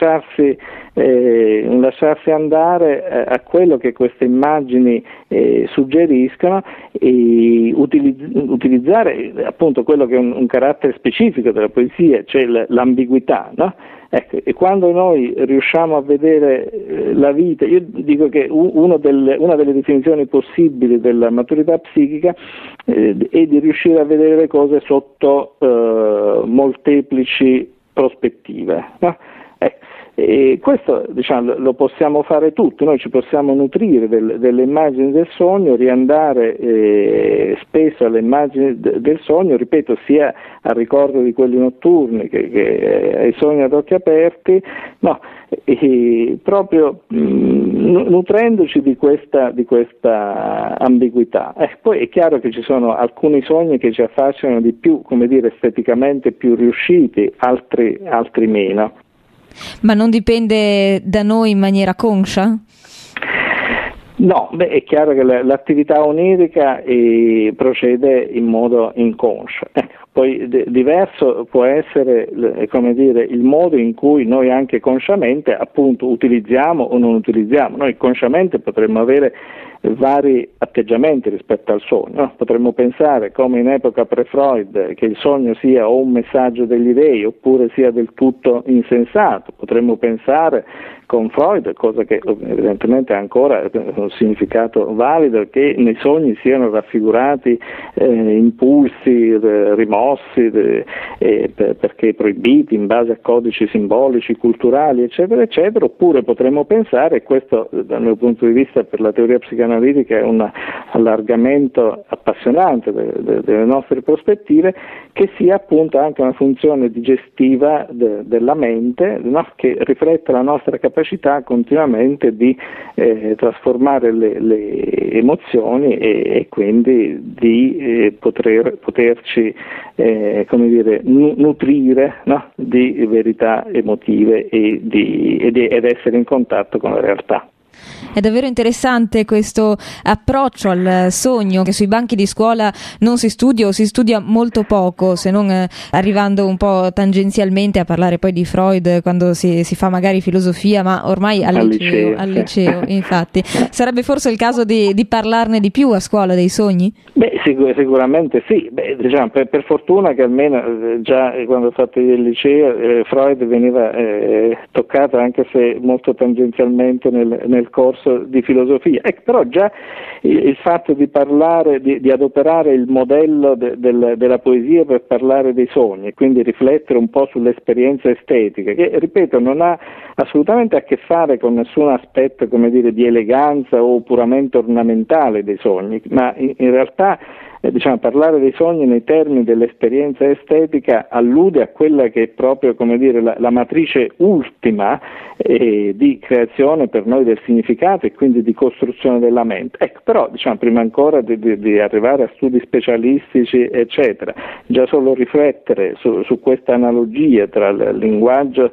lasciarsi andare a quello che queste immagini suggeriscono e utilizzare appunto quello che è un carattere specifico della poesia, cioè l'ambiguità, no? Ecco, e quando noi riusciamo a vedere la vita, io dico che una delle definizioni possibili della maturità psichica è di riuscire a vedere le cose sotto molteplici prospettive, no? E questo lo possiamo fare tutti, noi ci possiamo nutrire delle immagini del sogno, riandare spesso alle immagini del sogno, ripeto, sia al ricordo di quelli notturni che ai sogni ad occhi aperti, no, proprio nutrendoci di questa ambiguità. Poi è chiaro che ci sono alcuni sogni che ci affascinano di più, come dire, esteticamente più riusciti, altri meno. Ma non dipende da noi in maniera conscia? No, è chiaro che l'attività onirica procede in modo inconscio. Poi diverso può essere, come dire, il modo in cui noi anche consciamente appunto utilizziamo o non utilizziamo. Noi consciamente potremmo avere vari atteggiamenti rispetto al sogno, no? Potremmo pensare, come in epoca pre-Freud, che il sogno sia o un messaggio degli dei oppure sia del tutto insensato. Potremmo pensare con Freud, cosa che evidentemente ha ancora un significato valido, che nei sogni siano raffigurati impulsi rimossi perché proibiti in base a codici simbolici, culturali, eccetera, eccetera. Oppure potremmo pensare, e questo dal mio punto di vista per la teoria psicanalitica è un allargamento appassionante delle nostre prospettive, che sia appunto anche una funzione digestiva della mente, no? Che riflette la nostra capacità continuamente di trasformare le emozioni e quindi di poterci come dire, nutrire, no? Di verità emotive ed essere in contatto con la realtà. È davvero interessante questo approccio al sogno, che sui banchi di scuola non si studia o si studia molto poco, se non arrivando un po' tangenzialmente a parlare poi di Freud quando si fa magari filosofia, ma ormai al liceo infatti. Sarebbe forse il caso di parlarne di più a scuola dei sogni? Sicuramente sì. Diciamo, per fortuna che almeno già quando ho fatto il liceo Freud veniva toccato, anche se molto tangenzialmente nel corso di filosofia. Però già il fatto di parlare, di adoperare il modello della poesia per parlare dei sogni, quindi riflettere un po' sull'esperienza estetica, che ripeto non ha assolutamente a che fare con nessun aspetto, come dire, di eleganza o puramente ornamentale dei sogni, ma in realtà parlare dei sogni nei termini dell'esperienza estetica allude a quella che è proprio, come dire, la matrice ultima di creazione per noi del significato e quindi di costruzione della mente. Però prima ancora di arrivare a studi specialistici eccetera, già solo riflettere su questa analogia tra il linguaggio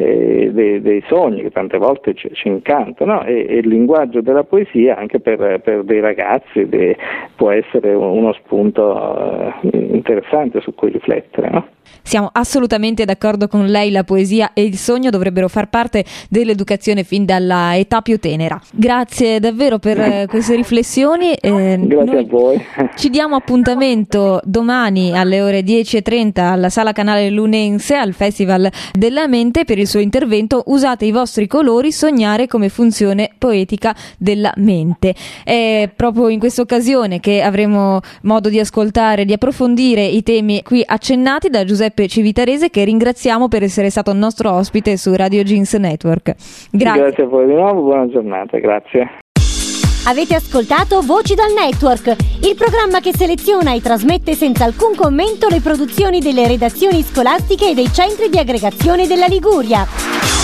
dei sogni, che tante volte ci incanta, no? e il linguaggio della poesia, anche per dei ragazzi può essere uno spunto interessante su cui riflettere, no? Siamo assolutamente d'accordo con lei, la poesia e il sogno dovrebbero far parte dell'educazione fin dalla età più tenera. Grazie davvero per queste riflessioni. Grazie a voi. Ci diamo appuntamento domani alle ore 10:30 alla Sala Canale Lunense al Festival della Mente per il suo intervento "Usate i vostri colori, sognare come funzione poetica della mente". È proprio in questa occasione che avremo modo di ascoltare, di approfondire i temi qui accennati da Giuseppe Civitarese, che ringraziamo per essere stato il nostro ospite su Radio Jeans Network. Grazie a voi di nuovo, buona giornata, grazie. Avete ascoltato Voci dal Network, il programma che seleziona e trasmette senza alcun commento le produzioni delle redazioni scolastiche e dei centri di aggregazione della Liguria.